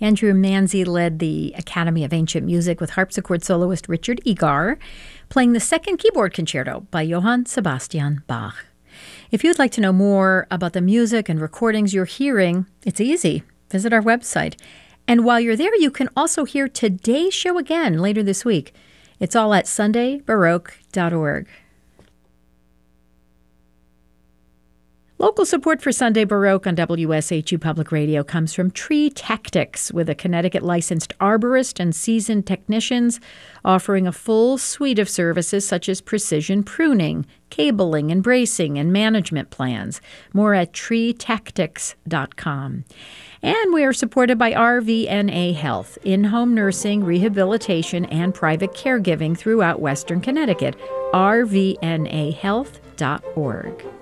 Andrew Manzi led the Academy of Ancient Music with harpsichord soloist Richard Egar, playing the second keyboard concerto by Johann Sebastian Bach. If you'd like to know more about the music and recordings you're hearing, it's easy. Visit our website. And while you're there, you can also hear today's show again later this week. It's all at sundaybaroque.org. Local support for Sunday Baroque on WSHU Public Radio comes from Tree Tactics, with a Connecticut-licensed arborist and seasoned technicians offering a full suite of services such as precision pruning, cabling and bracing, and management plans. More at treetactics.com. And we are supported by RVNA Health, in-home nursing, rehabilitation, and private caregiving throughout Western Connecticut. rvnahealth.org.